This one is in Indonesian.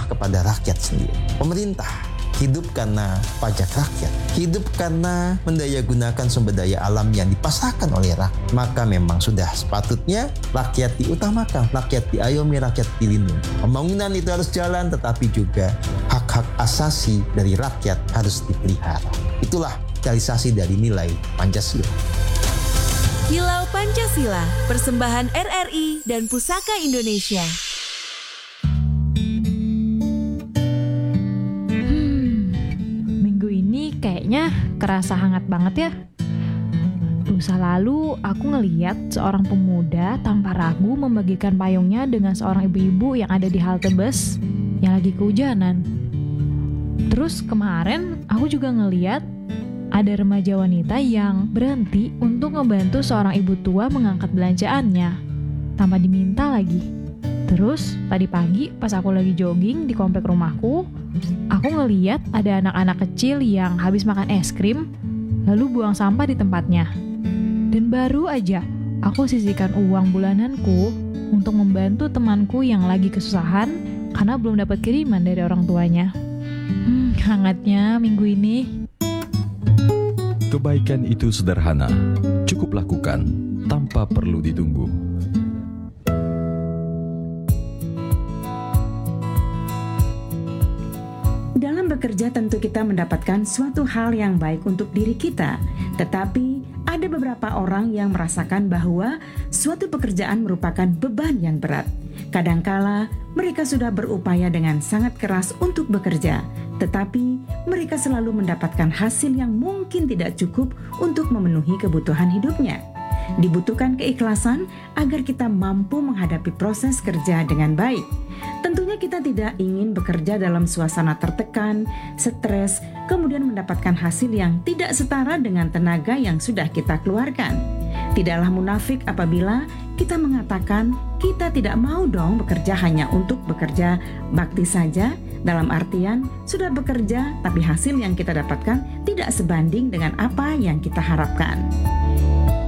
berpihak kepada rakyat sendiri. Pemerintah hidup karena pajak rakyat, hidup karena mendayagunakan sumber daya alam yang dipasarkan oleh rakyat. Maka memang sudah sepatutnya rakyat diutamakan, rakyat diayomi, rakyat dilindungi. Pembangunan itu harus jalan, tetapi juga hak-hak asasi dari rakyat harus dipelihara. Itulah realisasi dari nilai Pancasila. Kilau Pancasila, persembahan RRI dan Pusaka Indonesia. Kayaknya kerasa hangat banget ya. Lusa lalu aku ngeliat seorang pemuda tanpa ragu membagikan payungnya dengan seorang ibu-ibu yang ada di halte bus yang lagi kehujanan. Terus kemarin aku juga ngeliat ada remaja wanita yang berhenti untuk ngebantu seorang ibu tua mengangkat belanjaannya tanpa diminta lagi. Terus tadi pagi pas aku lagi jogging di komplek rumahku, aku ngeliat ada anak-anak kecil yang habis makan es krim lalu buang sampah di tempatnya. Dan baru aja aku sisihkan uang bulananku untuk membantu temanku yang lagi kesusahan karena belum dapat kiriman dari orang tuanya. Hangatnya minggu ini. Kebaikan itu sederhana, cukup lakukan tanpa perlu ditunggu. Dalam bekerja tentu kita mendapatkan suatu hal yang baik untuk diri kita, tetapi ada beberapa orang yang merasakan bahwa suatu pekerjaan merupakan beban yang berat. Kadangkala mereka sudah berupaya dengan sangat keras untuk bekerja, tetapi mereka selalu mendapatkan hasil yang mungkin tidak cukup untuk memenuhi kebutuhan hidupnya. Dibutuhkan keikhlasan agar kita mampu menghadapi proses kerja dengan baik. Tentunya kita tidak ingin bekerja dalam suasana tertekan, stres, kemudian mendapatkan hasil yang tidak setara dengan tenaga yang sudah kita keluarkan. Tidaklah munafik apabila kita mengatakan kita tidak mau dong bekerja hanya untuk bekerja bakti saja, dalam artian sudah bekerja tapi hasil yang kita dapatkan tidak sebanding dengan apa yang kita harapkan.